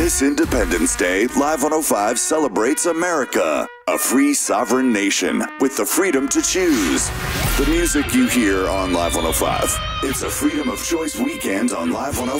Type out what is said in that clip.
This Independence Day, Live 105 celebrates America, a free sovereign nation with the freedom to choose. The music you hear on Live 105. It's a freedom of choice weekend on Live 105.